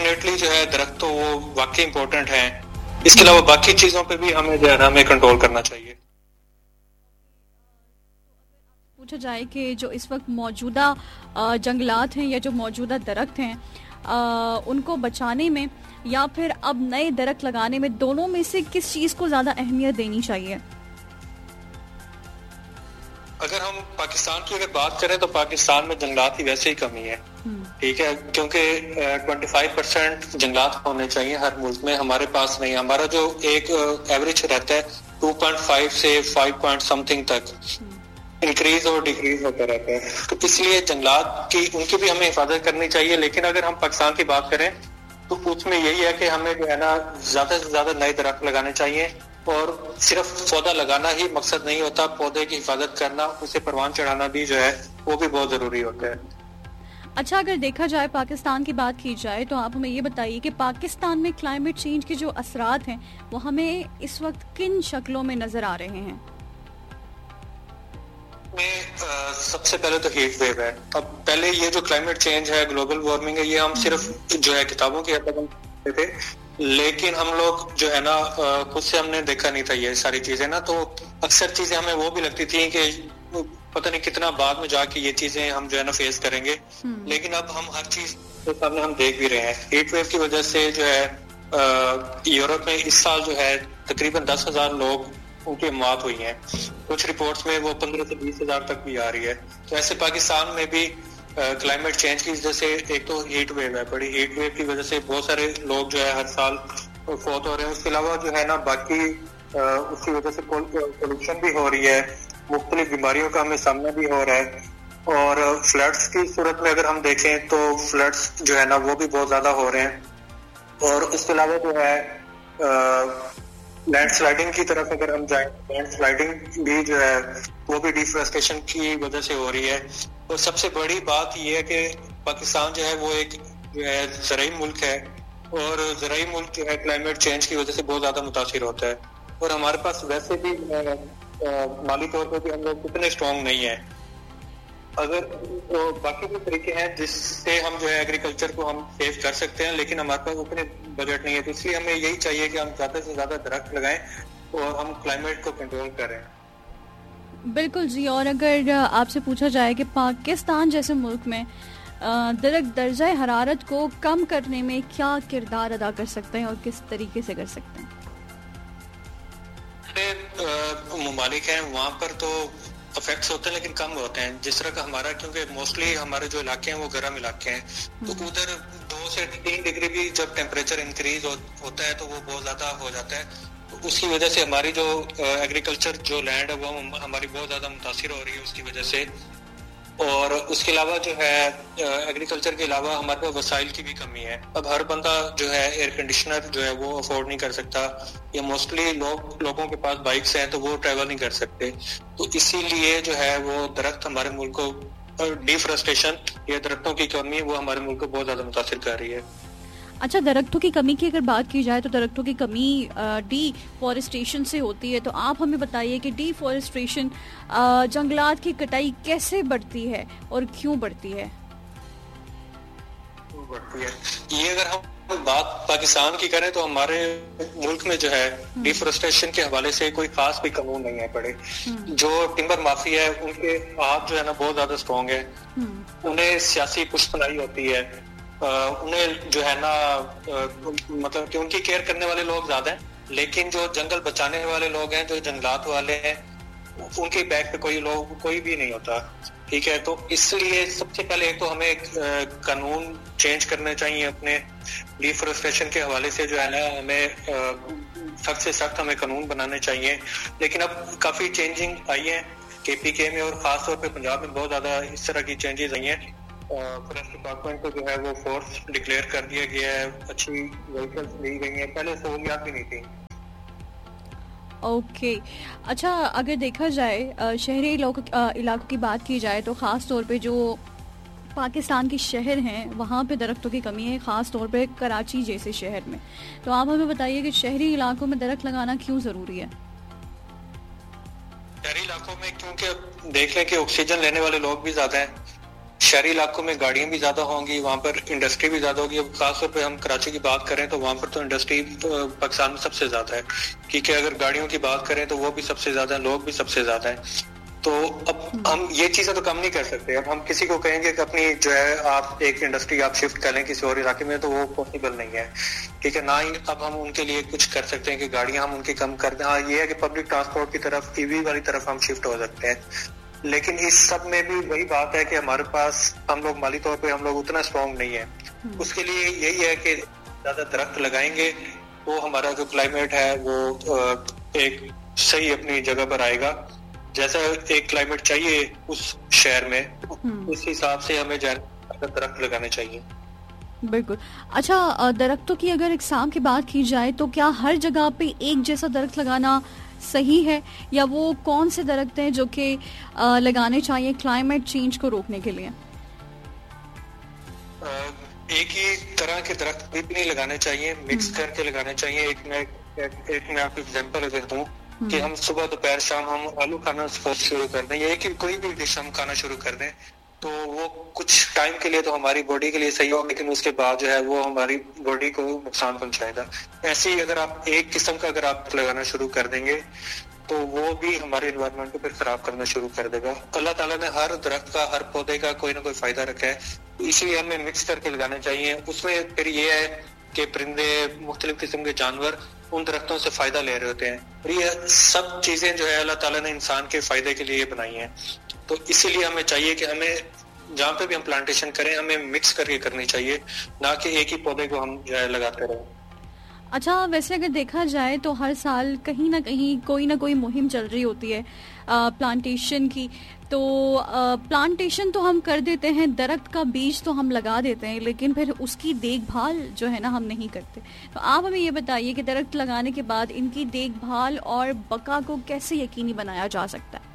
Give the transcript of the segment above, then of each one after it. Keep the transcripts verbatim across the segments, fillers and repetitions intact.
Definitely जो है दरख्त तो वो वाकई इम्पोर्टेंट है। इसके अलावा बाकी चीजों पे भी हमें जो है ना हमें कंट्रोल करना चाहिए। पूछा जाए कि जो इस वक्त मौजूदा जंगलात हैं या जो मौजूदा दरख्त हैं उनको बचाने में या फिर अब नए दरख्त लगाने में, दोनों में से किस चीज को ज्यादा अहमियत देनी चाहिए? अगर हम पाकिस्तान की अगर बात करें तो पाकिस्तान में जंगलात की वैसे ही कमी है, ठीक है, क्योंकि पच्चीस परसेंट जंगलात होने चाहिए हर मुल्क में, हमारे पास नहीं। हमारा जो एक एवरेज रहता है टू पॉइंट फाइव से फाइव पॉइंट समथिंग तक इंक्रीज और डिक्रीज होता रहता है। तो इसलिए जंगलात की उनकी भी हमें हिफाजत करनी चाहिए। लेकिन अगर हम पाकिस्तान की बात करें तो उसमें यही है कि हमें जो है ना ज्यादा से ज्यादा नए दरख्त लगाने चाहिए, और सिर्फ पौधा लगाना ही मकसद नहीं होता, पौधे की हिफाजत करना, उसे परवान चढ़ाना भी जो है वो भी बहुत जरूरी होता है। अच्छा, अगर देखा जाए पाकिस्तान की बात की जाए तो आप हमें ये बताइए कि पाकिस्तान में क्लाइमेट चेंज के जो असरात हैं वो हमें इस वक्त किन शक्लों में नजर आ रहे हैं? में सबसे पहले तो हीट वेव है। अब पहले ये जो क्लाइमेट चेंज है, ग्लोबल वार्मिंग है, ये हम सिर्फ जो है किताबों की हद तक करते थे, लेकिन हम लोग जो है ना खुद से हमने देखा नहीं था ये सारी चीजें ना, तो अक्सर चीजें हमें वो भी लगती थी कि पता नहीं कितना बाद में जाके ये चीजें हम जो है ना फेस करेंगे। लेकिन अब हम हर चीज के सामने हम देख भी रहे हैं। हीट वेव की वजह से जो है यूरोप में इस साल जो है तकरीबन दस हजार लोग उनकी मौत हुई है, कुछ रिपोर्ट्स में वो पंद्रह से बीस हजार तक भी आ रही है। तो ऐसे पाकिस्तान में भी क्लाइमेट चेंज की वजह से एक तो हीट वेव है, बड़ी हीट वेव की वजह से बहुत सारे लोग जो है हर साल फौत हो रहे हैं। उसके अलावा जो है ना बाकी उसकी वजह से पोल्यूशन भी हो रही है, मुख्तलिफ बीमारियों का हमें सामना भी हो रहा है, और फ्लड्स की सूरत में अगर हम देखें तो फ्लड्स जो है ना वो भी बहुत ज्यादा हो रहे हैं। और उसके अलावा जो है लैंडस्लाइडिंग की तरफ अगर हम जाएं, लैंडस्लाइडिंग भी जो है वो भी डिफोरेस्टेशन की वजह से हो रही है। और सबसे बड़ी बात यह है कि पाकिस्तान जो है वो एक जो है ज़राई मुल्क है, और ज़राई मुल्क जो है क्लाइमेट चेंज की वजह से बहुत ज्यादा मुतासिर होता है, और हमारे पास वैसे भी माली तौर पर भी हम लोग इतने स्ट्रॉन्ग नहीं है। अगर तो बाकी के तरीके हैं जिससे हम जो है एग्रीकल्चर को हम सेव कर सकते हैं, लेकिन हमारे पास उतने बजट नहीं है, तो इसलिए हमें यही चाहिए कि हम ज्यादा से ज्यादा दरख्त लगाएं और हम क्लाइमेट को कंट्रोल करें। बिल्कुल जी। और अगर आपसे पूछा जाए कि पाकिस्तान जैसे मुल्क में दरख्त दर्जा हरारत को कम करने में क्या किरदार अदा कर सकते हैं और किस तरीके से कर सकते हैं? ममालिक हैं वहाँ पर तो इफेक्ट्स होते हैं लेकिन कम होते हैं, जिस तरह का हमारा, क्योंकि मोस्टली हमारे जो इलाके हैं वो गर्म इलाके हैं, तो उधर दो से तीन डिग्री भी जब टेम्परेचर इंक्रीज हो, होता है तो वो बहुत ज्यादा हो जाता है। तो उसकी वजह से हमारी जो एग्रीकल्चर जो लैंड है वो हमारी बहुत ज्यादा मुतासिर हो रही है उसकी वजह से। और उसके अलावा जो है एग्रीकल्चर के अलावा हमारे पास वसाइल की भी कमी है। अब हर बंदा जो है एयर कंडीशनर जो है वो अफोर्ड नहीं कर सकता, या मोस्टली लोग लोगों के पास बाइक्स हैं तो वो ट्रैवल नहीं कर सकते। तो इसीलिए जो है वो दरख्त हमारे मुल्क को, डिफोरेस्टेशन या दरख्तों की कमी वो हमारे मुल्क को बहुत ज्यादा मुतासिर कर रही है। अच्छा, दरख्तों की कमी की अगर बात की जाए तो दरख्तों की कमी डीफॉरेस्टेशन से होती है, तो आप हमें बताइए कि डीफॉरेस्टेशन जंगलात की कटाई कैसे बढ़ती है और क्यों बढ़ती है? बढ़ती है ये अगर हम बात पाकिस्तान की करें तो हमारे मुल्क में जो है डिफोरेस्टेशन के हवाले से कोई खास भी कानून नहीं है पड़े। जो टिम्बर माफिया है उनके हाथ जो है ना बहुत ज्यादा स्ट्रॉन्ग है, उन्हें सियासी पुष्पनाई होती है, उन्हें जो है ना मतलब कि उनकी केयर करने वाले लोग ज्यादा हैं, लेकिन जो जंगल बचाने वाले लोग हैं, जो जंगलात वाले हैं, उनके बैक पे कोई लोग कोई भी नहीं होता। ठीक है, तो इसलिए सबसे पहले एक तो हमें एक कानून चेंज करने चाहिए अपने डिफोरेस्टेशन के हवाले से, जो है ना हमें सख्त से सख्त हमें कानून बनाने चाहिए। लेकिन अब काफी चेंजिंग आई है केपीके में, और खासतौर पे पंजाब में बहुत ज्यादा इस तरह की चेंजेस आई हैं। फॉरेस्ट डिपार्टमेंट को जो है वो फोर्स डिक्लेयर कर दिया गया है, अच्छी व्हीकल्स दी गई हैं, पहले सहूलियात भी नहीं थी। Okay okay. अच्छा, अगर देखा जाए शहरी इलाकों की बात की जाए तो ख़ास तौर पे जो पाकिस्तान के शहर हैं वहाँ पे दरख्तों की कमी है, ख़ास तौर पे कराची जैसे शहर में। तो आप हमें बताइए कि शहरी इलाकों में दरख्त लगाना क्यों ज़रूरी है? शहरी इलाकों में क्योंकि देख लें कि ऑक्सीजन लेने वाले लोग भी ज़्यादा हैं, शहरी इलाकों में गाड़ियां भी ज्यादा होंगी, वहाँ पर इंडस्ट्री भी ज्यादा होगी। अब खासतौर पे हम कराची की बात करें तो वहाँ पर तो इंडस्ट्री पाकिस्तान में सबसे ज्यादा है, क्योंकि अगर गाड़ियों की बात करें तो वो भी सबसे ज्यादा है, लोग भी सबसे ज्यादा है। तो अब हम ये चीजें तो कम नहीं कर सकते। अब हम किसी को कहेंगे कि अपनी जो है आप एक इंडस्ट्री आप शिफ्ट करें किसी और इलाके में, तो वो पॉसिबल नहीं है, ठीक है। ना ही अब हम उनके लिए कुछ कर सकते हैं कि गाड़ियां हम उनकी कम कर दें। हाँ, ये है कि पब्लिक ट्रांसपोर्ट की तरफ, ईवी वाली तरफ हम शिफ्ट हो सकते हैं। लेकिन इस सब में भी वही बात है कि हमारे पास हम लोग माली तौर पे हम लोग उतना स्ट्रॉन्ग नहीं है। उसके लिए यही है कि ज्यादा दरख्त लगाएंगे तो हमारा जो क्लाइमेट है वो एक सही अपनी जगह पर आएगा। जैसा एक क्लाइमेट चाहिए उस शहर में, उस हिसाब से हमें ज्यादा दरख्त लगाने चाहिए। बिल्कुल। अच्छा, दरख्तों की अगर इकसाम की बात की जाए तो क्या हर जगह पे एक जैसा दरख्त लगाना सही है, या वो कौन से दरख्त हैं जो कि लगाने चाहिए क्लाइमेट चेंज को रोकने के लिए? एक ही तरह के दरख्त भी नहीं लगाने चाहिए, मिक्स करके लगाने चाहिए। एक मैं एक मैं आपको एग्जांपल देता हूँ कि हम सुबह दोपहर शाम हम आलू खाना शुरू कर दें, या कि कोई भी डिश हम खाना शुरू कर दें, तो वो कुछ टाइम के लिए तो हमारी बॉडी के लिए सही हो, लेकिन उसके बाद जो है वो हमारी बॉडी को नुकसान पहुंचाएगा। ऐसे ही अगर आप एक किस्म का अगर आप लगाना शुरू कर देंगे तो वो भी हमारे एनवायरनमेंट को फिर खराब करना शुरू कर देगा। अल्लाह ताला ने हर दरख्त का, हर पौधे का कोई ना कोई फायदा रखा है, इसलिए हमें मिक्स करके लगाने चाहिए। उसमें फिर ये है कि परिंदे, मुख्तलिफ किस्म के जानवर उन दरख्तों से फायदा ले रहे होते हैं, और ये सब चीजें जो है अल्लाह ताला ने इंसान के फायदे के लिए बनाई हैं। तो इसीलिए हमें चाहिए कि हमें जहाँ पे भी हम प्लांटेशन करें हमें मिक्स करके करनी चाहिए, ना कि एक ही पौधे को हम जो है लगाते रहें। अच्छा, वैसे अगर देखा जाए तो हर साल कहीं ना कहीं कोई ना कोई मुहिम चल रही होती है प्लांटेशन की, तो प्लांटेशन तो हम कर देते हैं, दरख्त का बीज तो हम लगा देते हैं, लेकिन फिर उसकी देखभाल जो है ना हम नहीं करते। तो आप हमें ये बताइए कि दरख्त लगाने के बाद इनकी देखभाल और बका को कैसे यकीनी बनाया जा सकता है?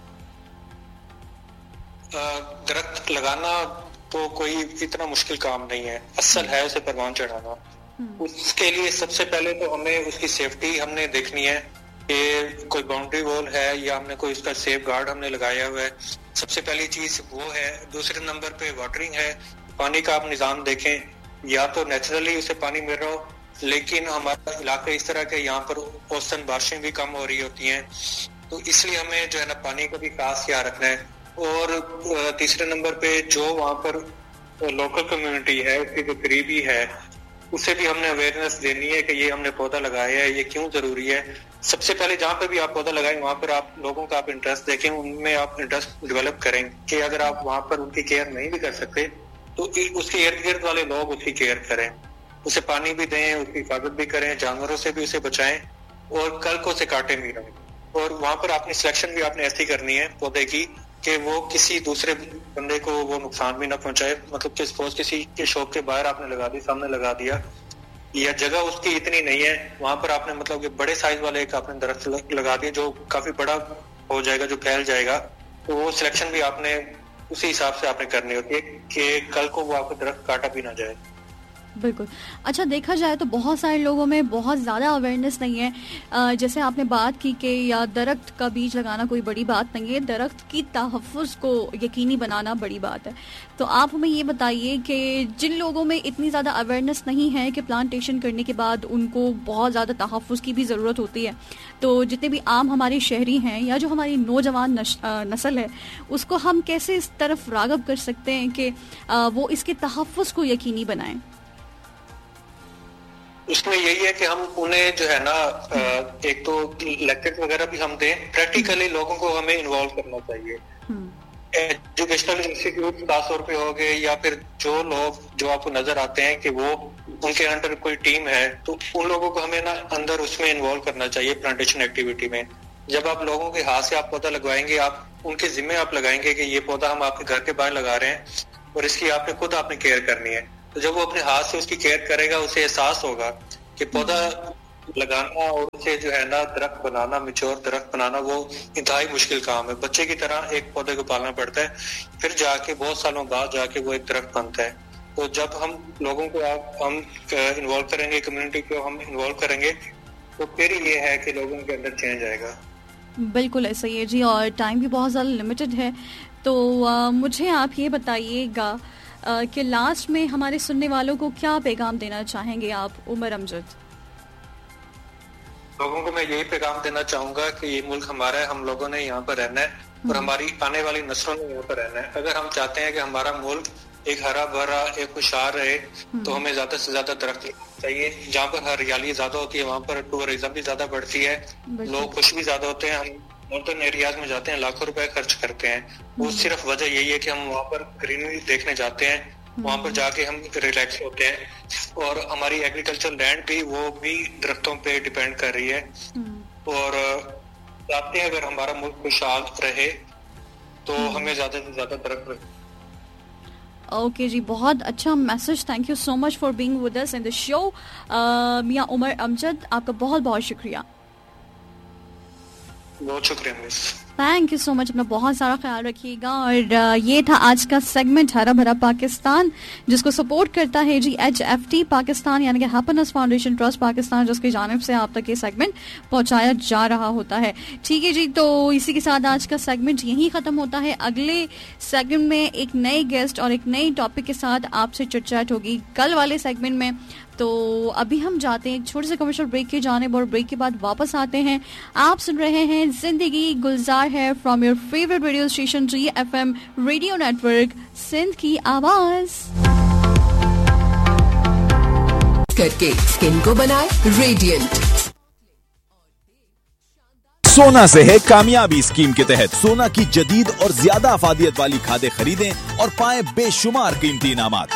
दरख्त लगाना तो कोई इतना मुश्किल काम नहीं है, असल है उसे परवान चढ़ाना। उसके लिए सबसे पहले तो हमें उसकी सेफ्टी हमने देखनी है कि कोई बाउंड्री वॉल है या हमने कोई उसका सेफ गार्ड हमने लगाया हुआ है, सबसे पहली चीज वो है। दूसरे नंबर पे वाटरिंग है, पानी का आप निजाम देखें, या तो नेचुरली उसे पानी मिल रहा हो, लेकिन हमारा इलाका इस तरह के यहाँ पर औसतन बारिशें भी कम हो रही होती हैं, तो इसलिए हमें जो है ना पानी का भी खास ख्याल रखना है। और तीसरे नंबर पे जो वहाँ पर लोकल कम्युनिटी है, उसकी जो करीबी है, उसे भी हमने अवेयरनेस देनी है कि ये हमने पौधा लगाया है, ये क्यों जरूरी है। सबसे पहले जहाँ पे भी आप पौधा लगाएं वहाँ पर आप लोगों का आप इंटरेस्ट देखें, उनमें आप इंटरेस्ट डेवलप करें कि अगर आप वहाँ पर उनकी केयर नहीं भी कर सकते तो उसके इर्द गिर्द वाले लोग उसकी केयर करें, उसे पानी भी दें, उसकी हिफाजत भी करें, जानवरों से भी उसे बचाएं, और कल को उसे काटे भी रहें। और वहाँ पर आपने सिलेक्शन भी आपने ऐसी करनी है पौधे की कि वो किसी दूसरे बंदे को वो नुकसान भी ना पहुंचाए। मतलब कि सपोज किसी के शॉप के बाहर आपने लगा दी, सामने लगा दिया, या जगह उसकी इतनी नहीं है, वहां पर आपने मतलब कि बड़े साइज वाले एक आपने दरख्त लगा दिया जो काफी बड़ा हो जाएगा, जो फैल जाएगा, तो वो सिलेक्शन भी आपने उसी हिसाब से आपने करनी होती है कि कल को वो आपको दरख्त काटा भी ना जाए। बिल्कुल। अच्छा, देखा जाए तो बहुत सारे लोगों में बहुत ज़्यादा अवेयरनेस नहीं है। आ, जैसे आपने बात की कि या दरख्त का बीज लगाना कोई बड़ी बात नहीं है, दरख्त की तहफ़्फ़ुज़ को यकीनी बनाना बड़ी बात है। तो आप हमें ये बताइए कि जिन लोगों में इतनी ज़्यादा अवेयरनेस नहीं है कि प्लांटेशन करने के बाद उनको बहुत ज़्यादा तहफ़्फ़ुज़ की भी ज़रूरत होती है, तो जितने भी आम हमारे शहरी हैं या जो हमारी नौजवान नस्ल है, उसको हम कैसे इस तरफ राग़ब कर सकते हैं कि वो इसके तहफ़्फ़ुज़ को यकीनी बनाएं? उसमें यही है कि हम उन्हें जो है ना एक तो लेक्चर वगैरह भी हम दें, प्रैक्टिकली लोगों को हमें इन्वॉल्व करना चाहिए। एजुकेशनल इंस्टीट्यूट खासतौर पे हो गए, या फिर जो लोग जो आपको नजर आते हैं कि वो उनके अंडर कोई टीम है, तो उन लोगों को हमें ना अंदर उसमें इन्वॉल्व करना चाहिए प्लांटेशन एक्टिविटी में। जब आप लोगों के हाथ से आप पौधा लगवाएंगे, आप उनके जिम्मे आप लगाएंगे कि ये पौधा हम आपके घर के बाहर लगा रहे हैं और इसकी आपने खुद आपने केयर करनी है, तो जब वो अपने हाथ से उसकी केयर करेगा, उसे एहसास होगा कि पौधा लगाना और उसे जो है ना दरख्त बनाना, मैच्योर दरख्त बनाना, वो इंतहाई मुश्किल काम है। बच्चे की तरह एक पौधे को पालना पड़ता है, फिर जाके बहुत सालों बाद जाके वो एक दरख्त बनता है। तो जब हम लोगों को आप हम इन्वॉल्व करेंगे, कम्युनिटी को हम इन्वॉल्व करेंगे, तो फिर ये है कि लोगों के अंदर चेंज आएगा। बिल्कुल ऐसा ही है जी, और टाइम भी बहुत ज़्यादा लिमिटेड है, तो आ, मुझे आप ये बताइएगा कि लास्ट में हमारे सुनने वालों को क्या पैगाम देना चाहेंगे आप, उमर अमजद? लोगों को मैं यही पैगाम देना चाहूंगा कि ये मुल्क हमारा है, हम लोगों ने यहाँ पर रहना है और हमारी आने वाली नस्लों ने यहाँ पर रहना है। अगर हम चाहते हैं कि हमारा मुल्क एक हरा भरा एक खुशहाल रहे तो हमें ज्यादा से ज्यादा तरक्की चाहिए। जहाँ पर हरियाली ज्यादा होती है वहाँ पर टूरिज्म भी ज्यादा बढ़ती है, लोग खुश भी ज्यादा होते हैं। हम माउंटेन एरियाज में जाते हैं, लाखों रुपए खर्च करते हैं, वो सिर्फ वजह यही है कि हम वहाँ पर ग्रीनरी देखने जाते हैं, वहाँ पर जाके हम रिलैक्स होते हैं। और हमारी एग्रीकल्चर लैंड भी वो भी दरख्तों पे डिपेंड कर रही है और चाहते हैं अगर हमारा मुल्क खुशहाल रहे तो हमें ज्यादा से ज्यादा दरख्त रहे। ओके okay जी, बहुत अच्छा message. Thank you so much for being with us in the show. मियां उमर अमजद, आपका बहुत बहुत शुक्रिया। बहुत शुक्रिया miss. Thank you so much, अपना बहुत सारा ख्याल रखिएगा। और ये था आज का सेगमेंट हरा भरा पाकिस्तान, जिसको सपोर्ट करता है जी एच एफ टी पाकिस्तान यानी कि हैप्पीनेस फाउंडेशन ट्रस्ट पाकिस्तान, जिसकी जानिब से आप तक ये सेगमेंट पहुंचाया जा रहा होता है। ठीक है जी, तो इसी के साथ आज का सेगमेंट यहीं खत्म होता है। अगले सेगमेंट में एक नए गेस्ट और एक नई टॉपिक के साथ आपसे चिटचैट होगी कल वाले सेगमेंट में। तो अभी हम जाते हैं छोटे से कमर्शियल ब्रेक के जानिब और ब्रेक के बाद वापस आते हैं। आप सुन रहे हैं जिंदगी गुलजार है from your favourite radio station ji F M radio network, Sindh की आवाज। करके स्किन को बनाए रेडिएंट। सोना से है कामयाबी स्कीम के तहत सोना की जदीद और ज्यादा अफादियत वाली खादें खरीदें और पाएं बेशुमार कीमती इनामात।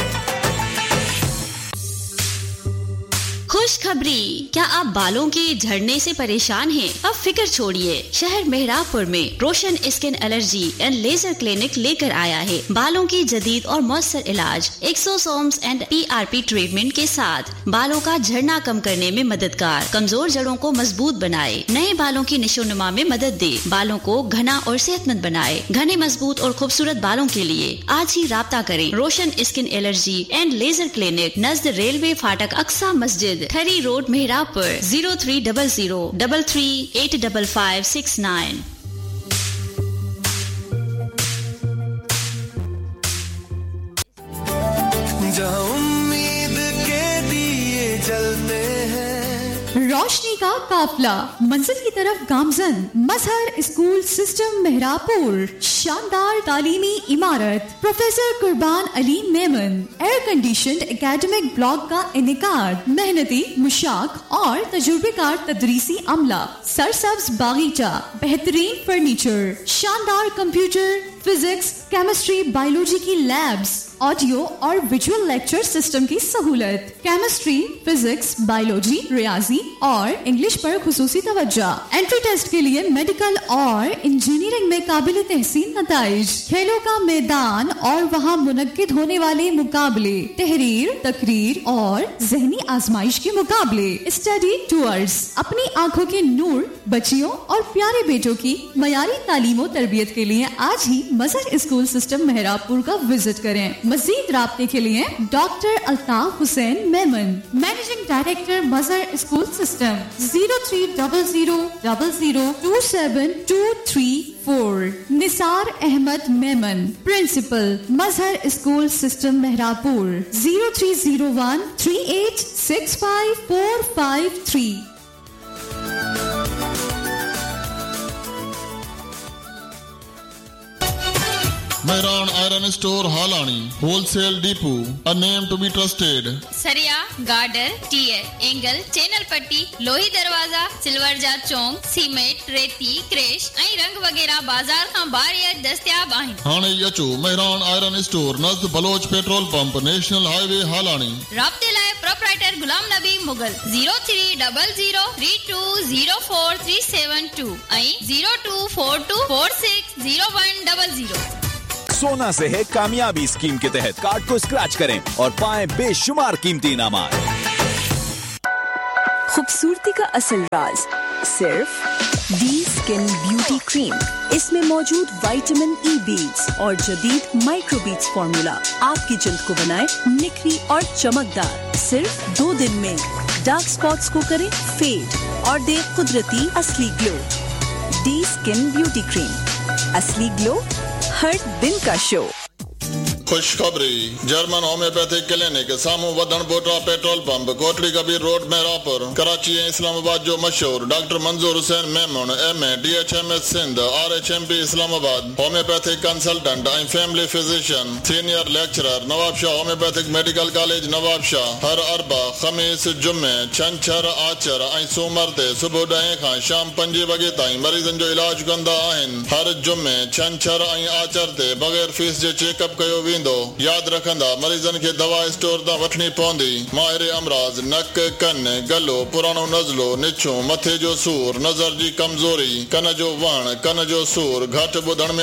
खुशखबरी, क्या आप बालों के झड़ने से परेशान हैं? अब फिक्र छोड़िए, शहर मेहराबपुर में रोशन skin allergy and laser clinic लेकर आया है बालों की जदीद और मौसर इलाज exosomes and P R P treatment के साथ बालों का झड़ना कम करने में मददगार, कमजोर जड़ों को मजबूत बनाए, नए बालों की निशोनुमा में मदद दे, बालों को घना और सेहतमंद बनाए। घने मजबूत और खूबसूरत बालों के लिए आज ही राब्ता करें रोशन skin allergy and laser clinic, Najd railway फाटक, अक्सा मस्जिद, थरी road, मेहराबपुर, zero three double zero double three eight double five six nine. जहाँ उम्मीद के दिए जलते हैं, रोशनी का काफिला मंजिल की तरफ गामजन, मजहर स्कूल सिस्टम मेहराबपुर, शानदार तालीमी इमारत, प्रोफेसर कुर्बान Ali Memon, air conditioned academic block का इनेकाद, मेहनती मुशाक और तजुर्बेकार तदरीसी अमला, सरसब्ज बागीचा, बेहतरीन फर्नीचर, शानदार कंप्यूटर, फिजिक्स, केमिस्ट्री, बायोलॉजी की लैब्स, ऑडियो और विजुअल लेक्चर सिस्टम की सहूलत, केमिस्ट्री, फिजिक्स, बायोलॉजी, रियाजी और इंग्लिश पर खुसूसी तवज्जो। एंट्री टेस्ट के लिए मेडिकल और इंजीनियरिंग में काबिल तहसीन नताइज, खेलों का मैदान और वहाँ मुनक्किद होने वाले मुकाबले, तहरीर, तकरीर और जहनी आजमाइश के मुकाबले, स्टडी टूर्स। अपनी आंखों के नूर बच्चियों और प्यारे बेटों की मयारी तालीम और तरबियत के लिए आज ही मजहर स्कूल सिस्टम मेहराबपुर का विजिट करें। मजीद राब्ते के लिए doctor Altaf Hussain Memon, managing director Mazhar school system, zero three double zero double zero to seven to three four. Nisar Ahmad Memon, principal Mazhar school system मेहराबपुर, zero three zero one three eight six five four five three. Mehran Iron Store Halani, Wholesale Depot, a name to be trusted. सरिया, girder, tier, angle, channel पट्टी, लोही दरवाजा, silver जा चौंक, cement, रेती, crash, ऐं रंग वगैरह बाजार खां बाहर दस्तियाब आहिनि। हाणे अचो Mehran Iron Store नज़द Bloch petrol pump, national highway हालानी। राब्ते लाइ proprietor Ghulam Nabi Mughal, zero three double zero three to zero four three seven to ऐं zero to four to four six zero one double zero. सोना से है कामयाबी स्कीम के तहत card को scratch करें और पाएं बेशुमार कीमती इनामात। खूबसूरती का असल राज सिर्फ डी स्किन ब्यूटी क्रीम। इसमें मौजूद विटामिन ई बीड्स और जदीद माइक्रो बीड्स फॉर्मूला आपकी जल्द को बनाए निखरी और चमकदार। सिर्फ दो दिन में डार्क स्पॉट्स को करे फेड और दे कुदरती असली glow. D skin beauty cream, असली ग्लो हर दिन का शो। खुशखबरी, जर्मन होम्योपैथिक क्लिनिक सामू वधन बोटा petrol pump Kotri Kabir road Mehrabpur Karachi ऐं इस्लामाबाद जो मशहूर डॉक्टर मंजूर Hussain Memon M A D H M S Sindh R H M P Islamabad homeopathic consultant ऐं family physician senior lecturer Nawab Shah homeopathic medical college Nawab Shah हर अरबा खमीस जुमे छंछर आचर ऐं सूमर ते सुबुह ॾहें खां शाम पंजे वॻे ताईं मरीज़नि जो इलाज कंदा आहिनि। हर जुमे छंछर ऐं आचर ते बग़ैर फीस जे चेकअप कयो वेंदो। याद रखंदा मरीज़नि खे दवा स्टोर तां वठणी पवंदी। माहिर अमराज नक कन गलो पुराणो नज़लो निछो मथे जो सूर नज़र जी कमज़ोरी कन जो वण कन जो सूर घटि ॿुधण में